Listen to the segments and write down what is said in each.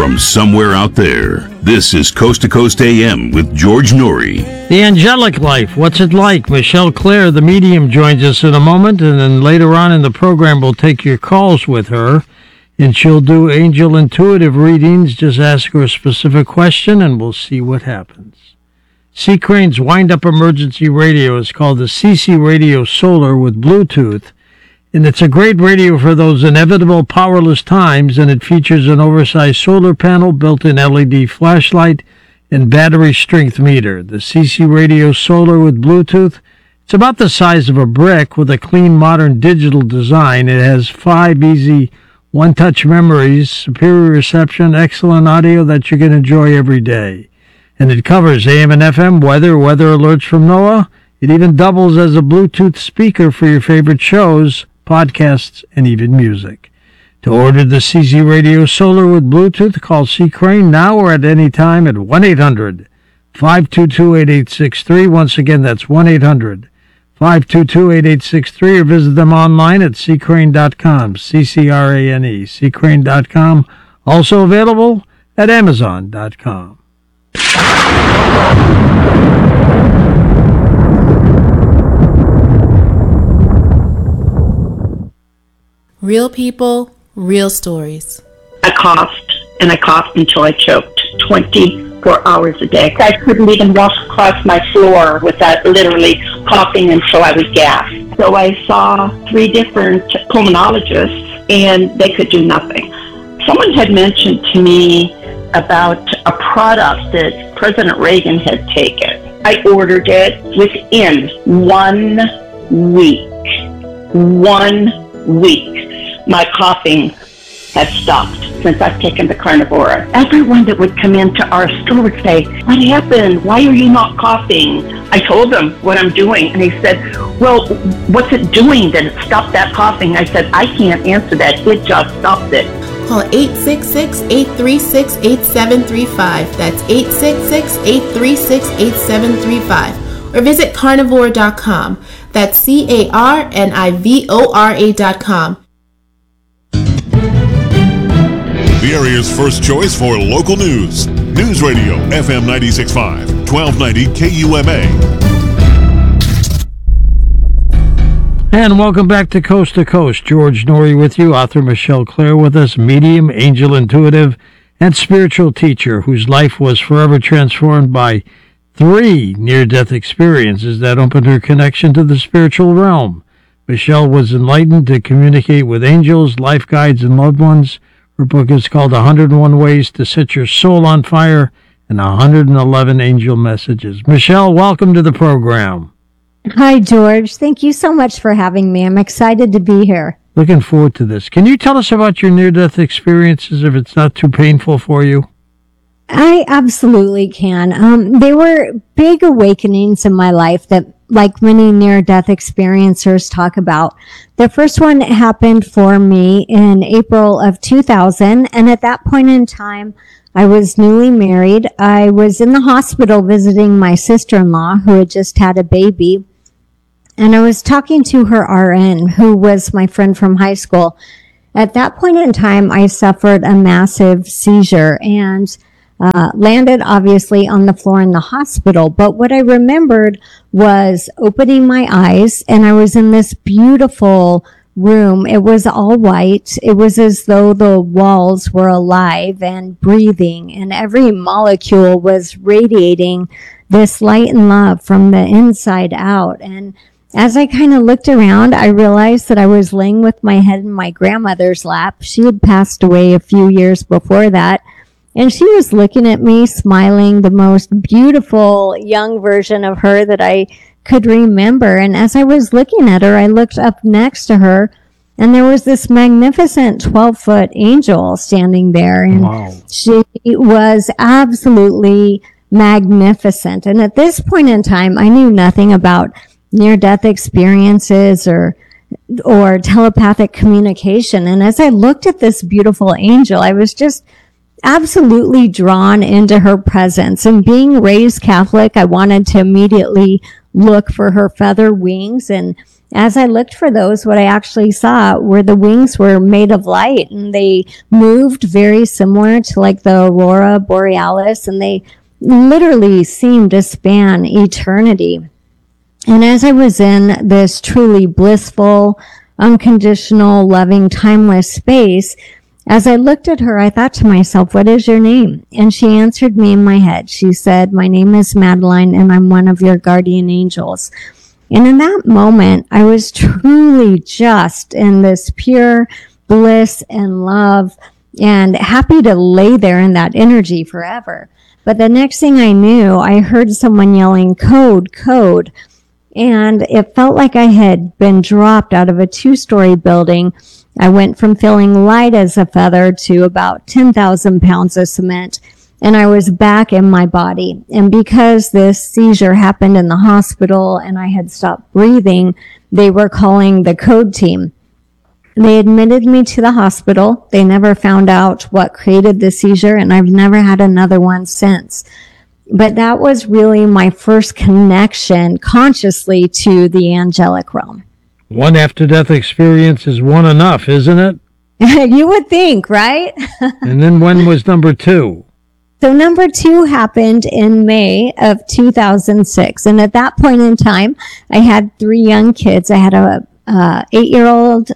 from somewhere out there. This is Coast to Coast AM with George Noory. The Angelic Life, what's it like? Michelle Claire, the medium, joins us in a moment, and then later on in the program we'll take your calls with her, and she'll do angel intuitive readings. Just ask her a specific question, and we'll see what happens. C. Crane's wind-up emergency radio is called the CC Radio Solar with Bluetooth, and it's a great radio for those inevitable powerless times, and it features an oversized solar panel, built-in LED flashlight, and battery strength meter. The CC Radio Solar with Bluetooth, it's about the size of a brick with a clean modern digital design. It has 5 easy one-touch memories, superior reception, excellent audio that you can enjoy every day. And it covers AM and FM, weather alerts from NOAA. It even doubles as a Bluetooth speaker for your favorite shows, podcasts, and even music. To order the CC Radio Solar with Bluetooth, call C. Crane now or at any time at 1-800-522-8863. Once again, that's 1-800-522-8863, or visit them online at ccrane.com, C-C-R-A-N-E, ccrane.com. Also available at amazon.com. Real people, real stories. I coughed, and I coughed until I choked 24 hours a day. I couldn't even walk across my floor without literally coughing until I would gasp. So I saw 3 different pulmonologists, and they could do nothing. Someone had mentioned to me about a product that President Reagan had taken. I ordered it within 1 week. 1 week. My coughing has stopped since I've taken the Carnivora. Everyone that would come into our store would say, "What happened? Why are you not coughing?" I told them what I'm doing, and he said, "Well, what's it doing that it stopped that coughing?" I said, "I can't answer that. It just stopped it." Call 866-836-8735. That's 866-836-8735. Or visit carnivora.com. That's carnivora.com. The area's first choice for local news. News Radio, FM 96.5, 1290 KUMA. And welcome back to Coast. George Noory with you, author Michelle Claire with us, medium, angel intuitive, and spiritual teacher whose life was forever transformed by 3 near-death experiences that opened her connection to the spiritual realm. Michelle was enlightened to communicate with angels, life guides, and loved ones. Her book is called 101 Ways to Set Your Soul on Fire and 111 Angel Messages. Michelle, welcome to the program. Hi, George. Thank you so much for having me. I'm excited to be here. Looking forward to this. Can you tell us about your near-death experiences if it's not too painful for you? I absolutely can. They were big awakenings in my life that, like many near-death experiencers talk about. The first one happened for me in April of 2000, and at that point in time, I was newly married. I was in the hospital visiting my sister-in-law who had just had a baby, and I was talking to her RN, who was my friend from high school. At that point in time, I suffered a massive seizure and landed obviously on the floor in the hospital. But what I remembered was opening my eyes, and I was in this beautiful room. It was all white. It was as though the walls were alive and breathing, and every molecule was radiating this light and love from the inside out. And as I kind of looked around, I realized that I was laying with my head in my grandmother's lap. She had passed away a few years before that. And she was looking at me, smiling, the most beautiful young version of her that I could remember. And as I was looking at her, I looked up next to her, and there was this magnificent 12-foot angel standing there. And wow. She was absolutely magnificent. And at this point in time, I knew nothing about near-death experiences or telepathic communication. And as I looked at this beautiful angel, I was just absolutely drawn into her presence. And being raised Catholic, I wanted to immediately look for her feather wings. And as I looked for those, what I actually saw were the wings were made of light, and they moved very similar to like the aurora borealis, and they literally seemed to span eternity. And as I was in this truly blissful, unconditional, loving, timeless space, as I looked at her, I thought to myself, what is your name? And she answered me in my head. She said, my name is Madeline, and I'm one of your guardian angels. And in that moment, I was truly just in this pure bliss and love and happy to lay there in that energy forever. But the next thing I knew, I heard someone yelling, code, code. And it felt like I had been dropped out of a 2-story building. I went from feeling light as a feather to about 10,000 pounds of cement. And I was back in my body. And because this seizure happened in the hospital and I had stopped breathing, they were calling the code team. They admitted me to the hospital. They never found out what created the seizure, and I've never had another one since. But that was really my first connection consciously to the angelic realm. One after-death experience is one enough, isn't it? You would think, right? And then when was number 2? So number 2 happened in May of 2006. And at that point in time, I had 3 young kids. I had a 5-year-old,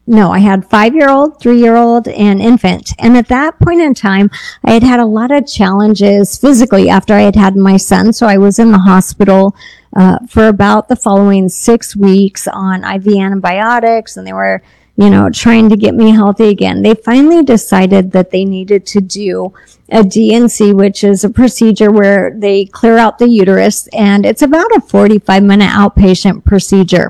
3-year-old, and infant. And at that point in time, I had had a lot of challenges physically after I had had my son. So I was in the hospital for about the following 6 weeks on IV antibiotics, and they were trying to get me healthy again. They finally decided that they needed to do a D&C, which is a procedure where they clear out the uterus, and it's about a 45-minute outpatient procedure.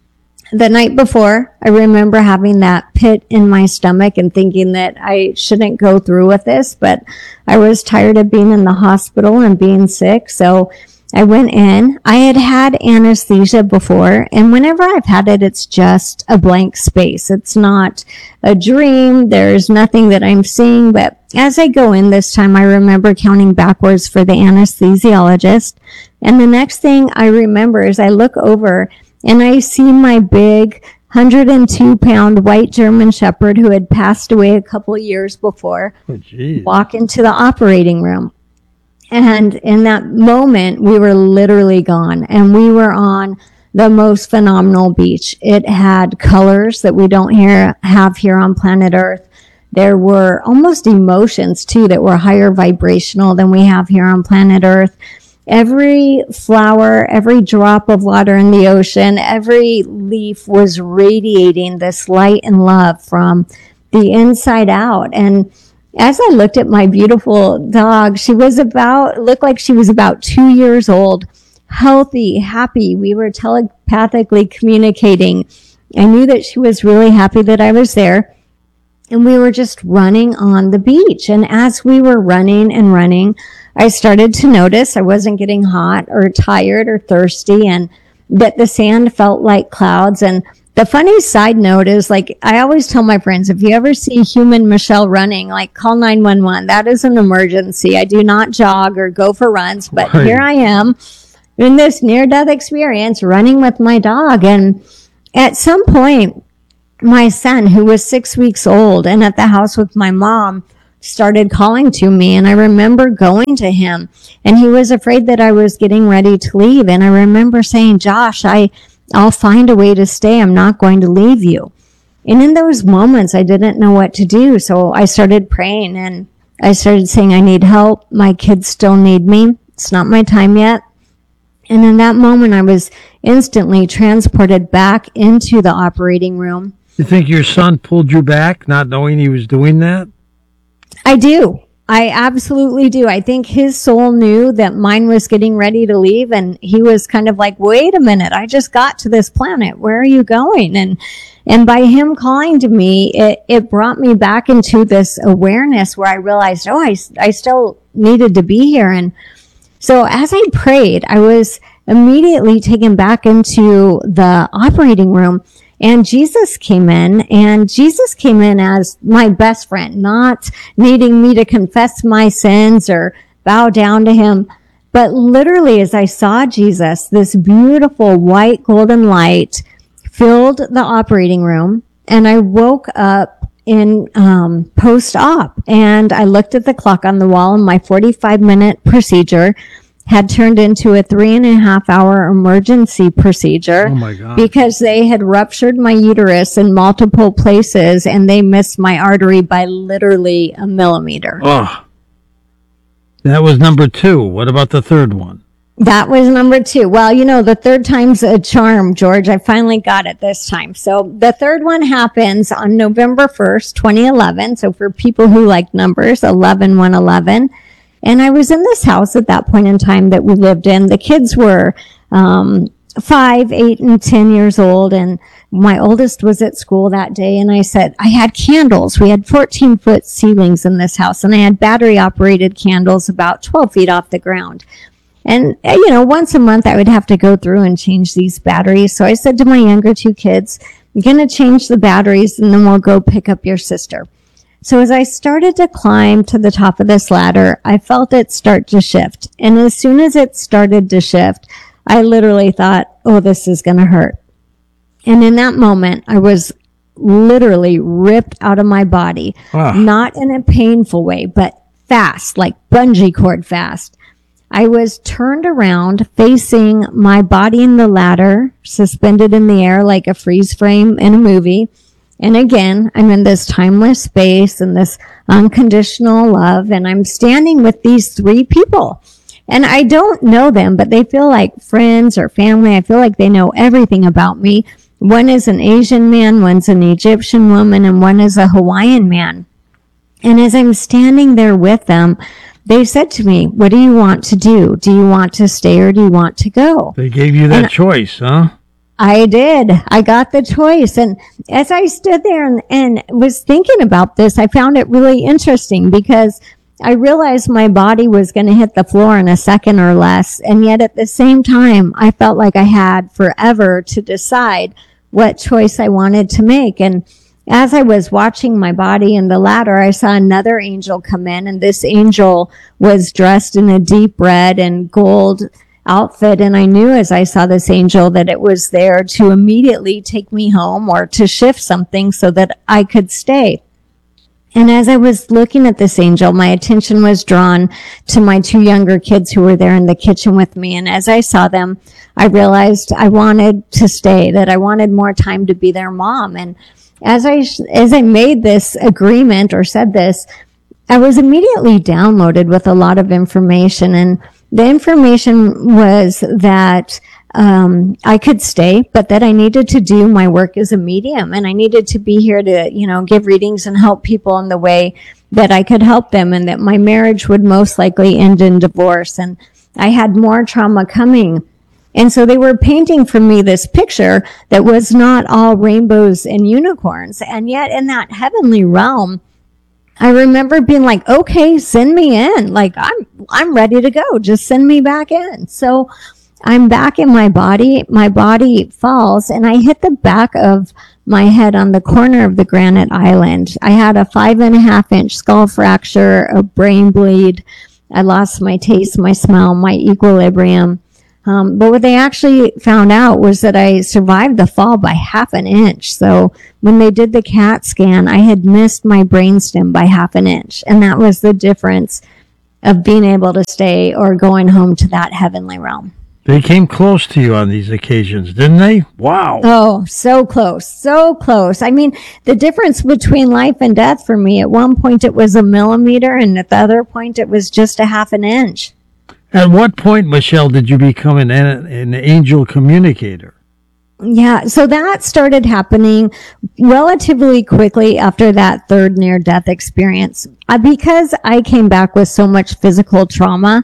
The night before, I remember having that pit in my stomach and thinking that I shouldn't go through with this, but I was tired of being in the hospital and being sick, so I went in. I had had anesthesia before, and whenever I've had it, it's just a blank space. It's not a dream. There's nothing that I'm seeing, but as I go in this time, I remember counting backwards for the anesthesiologist, and the next thing I remember is I look over and I see my big 102-pound white German Shepherd who had passed away a couple of years before walk into the operating room. And in that moment, we were literally gone, and we were on the most phenomenal beach. It had colors that we don't have here on planet Earth. There were almost emotions, too, that were higher vibrational than we have here on planet Earth. Every flower, every drop of water in the ocean, every leaf was radiating this light and love from the inside out. And as I looked at my beautiful dog, looked like she was about 2 years old, healthy, happy. We were telepathically communicating. I knew that she was really happy that I was there. And we were just running on the beach. And as we were running and running, I started to notice I wasn't getting hot or tired or thirsty, and that the sand felt like clouds. And the funny side note is, like, I always tell my friends, if you ever see human Michelle running, like, call 911. That is an emergency. I do not jog or go for runs, but Here I am in this near-death experience running with my dog. And at some point, my son, who was 6 weeks old and at the house with my mom, started calling to me, and I remember going to him, and he was afraid that I was getting ready to leave. And I remember saying, Josh, I'll find a way to stay. I'm not going to leave you. And in those moments, I didn't know what to do. So I started praying, and I started saying, I need help. My kids still need me. It's not my time yet. And in that moment, I was instantly transported back into the operating room. You think your son pulled you back, not knowing he was doing that? I do. I absolutely do. I think his soul knew that mine was getting ready to leave, and he was kind of like, wait a minute, I just got to this planet. Where are you going? And by him calling to me, it brought me back into this awareness where I realized, I still needed to be here. And so as I prayed, I was immediately taken back into the operating room. And Jesus came in as my best friend, not needing me to confess my sins or bow down to him. But literally, as I saw Jesus, this beautiful white golden light filled the operating room, and I woke up in post-op, and I looked at the clock on the wall, and my 45-minute procedure had turned into a 3.5-hour emergency procedure. Oh my God. Because they had ruptured my uterus in multiple places, and they missed my artery by literally a millimeter. Oh, that was number 2. What about the third one? That was number 2. Well, the third time's a charm, George. I finally got it this time. So the third one happens on November 1st, 2011. So for people who like numbers, 11/1/11. And I was in this house at that point in time that we lived in. The kids were 5, 8, and 10 years old. And my oldest was at school that day. And I said, I had candles. We had 14-foot ceilings in this house. And I had battery-operated candles about 12 feet off the ground. And, once a month I would have to go through and change these batteries. So I said to my younger 2 kids, I'm going to change the batteries and then we'll go pick up your sister. So as I started to climb to the top of this ladder, I felt it start to shift. And as soon as it started to shift, I literally thought, oh, this is going to hurt. And in that moment, I was literally ripped out of my body, not in a painful way, but fast, like bungee cord fast. I was turned around facing my body in the ladder, suspended in the air like a freeze frame in a movie. And again, I'm in this timeless space and this unconditional love, and I'm standing with these 3 people. And I don't know them, but they feel like friends or family. I feel like they know everything about me. One is an Asian man, one's an Egyptian woman, and one is a Hawaiian man. And as I'm standing there with them, they said to me, what do you want to do? Do you want to stay or do you want to go? They gave you that choice, huh? I did. I got the choice. And as I stood there and was thinking about this, I found it really interesting because I realized my body was going to hit the floor in a second or less. And yet at the same time, I felt like I had forever to decide what choice I wanted to make. And as I was watching my body in the ladder, I saw another angel come in, and this angel was dressed in a deep red and gold outfit. And I knew as I saw this angel that it was there to immediately take me home or to shift something so that I could stay. And as I was looking at this angel, my attention was drawn to my 2 younger kids who were there in the kitchen with me. And as I saw them, I realized I wanted to stay, that I wanted more time to be their mom. And as I made this agreement or said this, I was immediately downloaded with a lot of information. And the information was that I could stay, but that I needed to do my work as a medium, and I needed to be here to, give readings and help people in the way that I could help them, and that my marriage would most likely end in divorce. And I had more trauma coming. And so they were painting for me this picture that was not all rainbows and unicorns. And yet in that heavenly realm, I remember being like, okay, send me in. Like, I'm ready to go. Just send me back in. So I'm back in my body. My body falls, and I hit the back of my head on the corner of the granite island. I had a 5.5-inch skull fracture, a brain bleed. I lost my taste, my smell, my equilibrium. But what they actually found out was that I survived the fall by 1/2 inch. So when they did the CAT scan, I had missed my brainstem by 1/2 inch. And that was the difference of being able to stay or going home to that heavenly realm. They came close to you on these occasions, didn't they? Wow. Oh, so close, so close. I mean, the difference between life and death for me, at one point it was a millimeter, and at the other point it was just a 1/2 inch. At what point, Michelle, did you become an angel communicator? Yeah, so that started happening relatively quickly after that third near-death experience. Because I came back with so much physical trauma,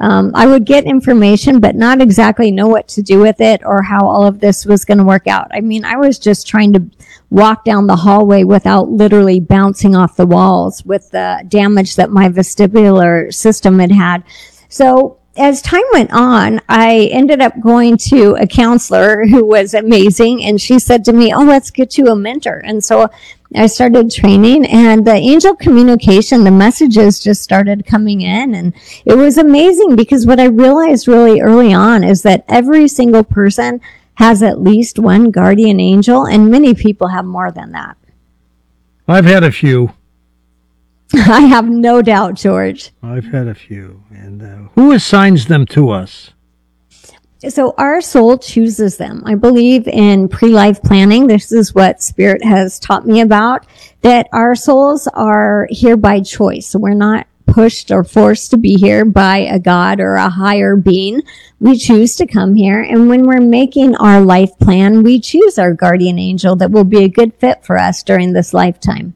I would get information, but not exactly know what to do with it or how all of this was going to work out. I mean, I was just trying to walk down the hallway without literally bouncing off the walls with the damage that my vestibular system had had. So as time went on, I ended up going to a counselor who was amazing, and she said to me, oh, let's get you a mentor. And so I started training, and the angel communication, the messages just started coming in, and it was amazing because what I realized really early on is that every single person has at least one guardian angel, and many people have more than that. I've had a few. I have no doubt, George. I've had a few. And who assigns them to us? So our soul chooses them. I believe in pre-life planning. This is what Spirit has taught me about, that our souls are here by choice. So we're not pushed or forced to be here by a God or a higher being. We choose to come here. And when we're making our life plan, we choose our guardian angel that will be a good fit for us during this lifetime.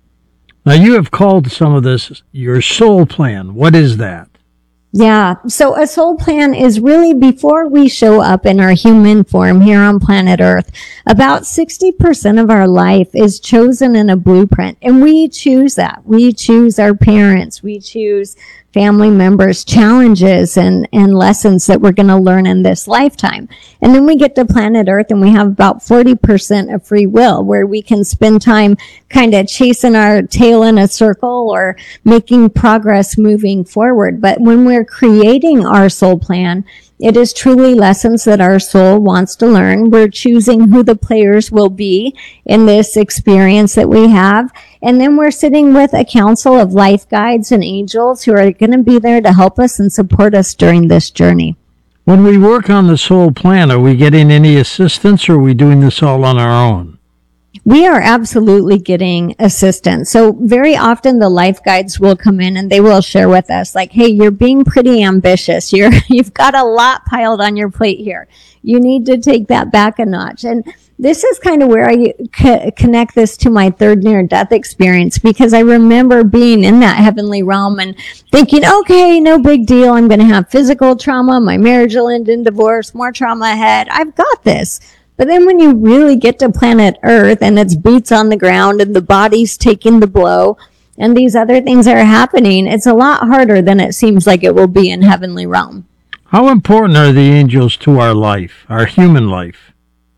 Now, you have called some of this your soul plan. What is that? Yeah. So a soul plan is really before we show up in our human form here on planet Earth. About 60% of our life is chosen in a blueprint, and we choose that. We choose our parents. We choose family members, challenges and lessons that we're going to learn in this lifetime. And then we get to planet Earth and we have about 40% of free will, where we can spend time kind of chasing our tail in a circle or making progress moving forward. But when we're creating our soul plan, it is truly lessons that our soul wants to learn. We're choosing who the players will be in this experience that we have. And then we're sitting with a council of life guides and angels who are going to be there to help us and support us during this journey. When we work on the soul plan, are we getting any assistance, or are we doing this all on our own? We are absolutely getting assistance. So very often the life guides will come in and they will share with us like, hey, you're being pretty ambitious. You've got a lot piled on your plate here. You need to take that back a notch. And this is kind of where I connect this to my third near-death experience, because I remember being in that heavenly realm and thinking, okay, no big deal. I'm going to have physical trauma. My marriage will end in divorce, more trauma ahead. I've got this. But then when you really get to planet Earth and it's boots on the ground and the body's taking the blow and these other things are happening, it's a lot harder than it seems like it will be in heavenly realm. How important are the angels to our life, our human life?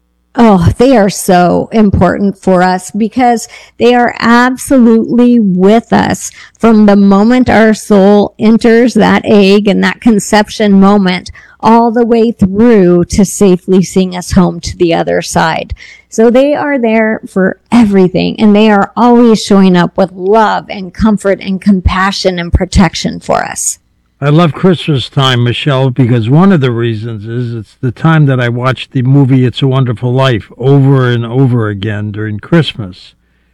Oh, they are so important for us because they are absolutely with us from the moment our soul enters that egg and that conception moment all the way through to safely seeing us home to the other side. So they are there for everything, and they are always showing up with love and comfort and compassion and protection for us. I love Christmas time, Michelle, because one of the reasons is it's the time that I watch the movie It's a Wonderful Life over and over again during Christmas.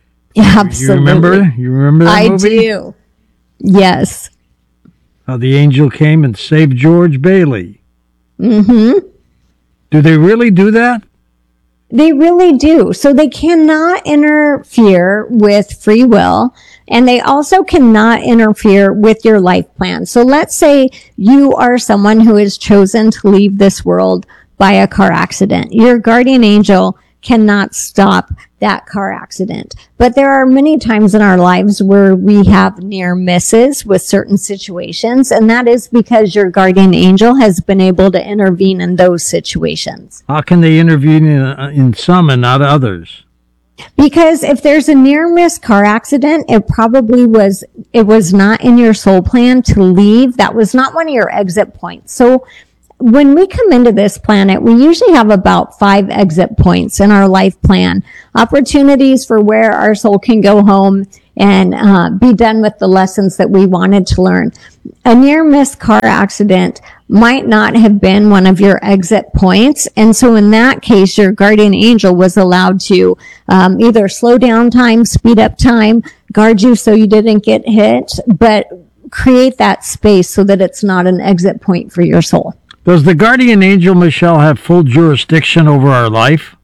Absolutely. You remember that movie? I do. Yes. How the angel came and saved George Bailey. Mm-hmm. Do they really do that? They really do. So they cannot interfere with free will, and they also cannot interfere with your life plan. So let's say you are someone who is chosen to leave this world by a car accident. Your guardian angel cannot stop that car accident. But there are many times in our lives where we have near misses with certain situations, and that is because your guardian angel has been able to intervene in those situations. How can they intervene in some and not others? Because if there's a near miss car accident, it was not in your soul plan to leave. That was not one of your exit points. So when we come into this planet, we usually have about 5 exit points in our life plan, opportunities for where our soul can go home and be done with the lessons that we wanted to learn. A near-miss car accident might not have been one of your exit points, and so in that case, your guardian angel was allowed to either slow down time, speed up time, guard you so you didn't get hit, but create that space so that it's not an exit point for your soul. Does the guardian angel, Michelle, have full jurisdiction over our life?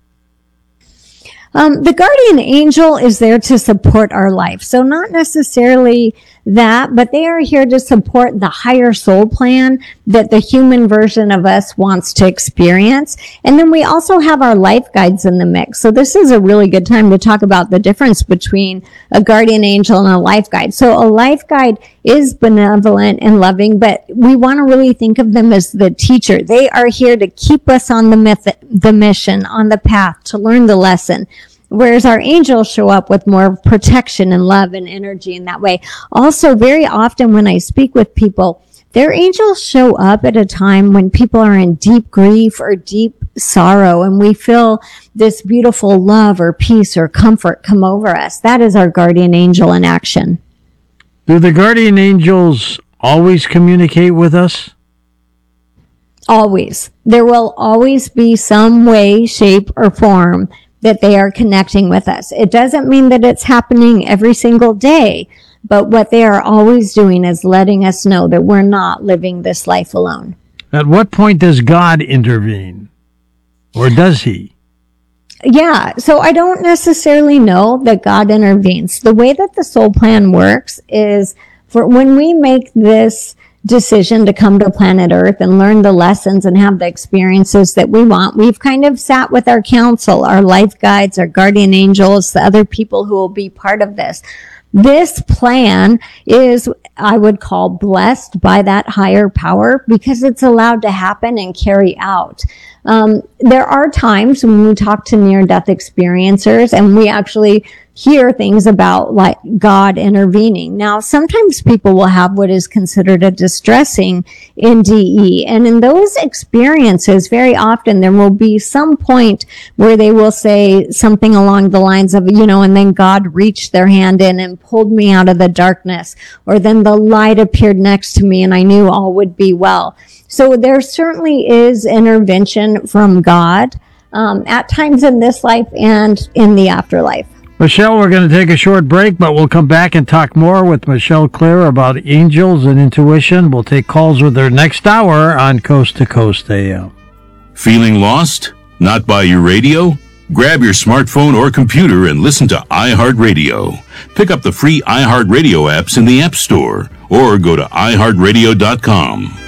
The guardian angel is there to support our life. So not necessarily that, but they are here to support the higher soul plan that the human version of us wants to experience. And then we also have our life guides in the mix. So this is a really good time to talk about the difference between a guardian angel and a life guide. So a life guide is benevolent and loving, but we want to really think of them as the teacher. They are here to keep us on the mission, on the path, to learn the lesson. Whereas our angels show up with more protection and love and energy in that way. Also, very often when I speak with people, their angels show up at a time when people are in deep grief or deep sorrow, and we feel this beautiful love or peace or comfort come over us. That is our guardian angel in action. Do the guardian angels always communicate with us? Always. There will always be some way, shape, or form that they are connecting with us. It doesn't mean that it's happening every single day, but what they are always doing is letting us know that we're not living this life alone. At what point does God intervene? Or does he? Yeah, so I don't necessarily know that God intervenes. The way that the soul plan works is for when we make this decision to come to planet Earth and learn the lessons and have the experiences that we want, we've kind of sat with our council, our life guides, our guardian angels, the other people who will be part of this. This plan is, I would call, blessed by that higher power because it's allowed to happen and carry out. There are times when we talk to near-death experiencers and we actually hear things about like God intervening. Now, sometimes people will have what is considered a distressing NDE. And in those experiences, very often there will be some point where they will say something along the lines of, and then God reached their hand in and pulled me out of the darkness. Or then the light appeared next to me and I knew all would be well. So there certainly is intervention from God, at times in this life and in the afterlife. Michelle, we're going to take a short break, but we'll come back and talk more with Michelle Clare about angels and intuition. We'll take calls with her next hour on Coast to Coast AM. Feeling lost? Not by your radio? Grab your smartphone or computer and listen to iHeartRadio. Pick up the free iHeartRadio apps in the App Store or go to iHeartRadio.com.